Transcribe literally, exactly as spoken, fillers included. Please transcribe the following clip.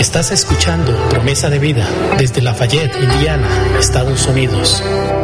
Estás escuchando Promesa de Vida desde Lafayette, Indiana, Estados Unidos.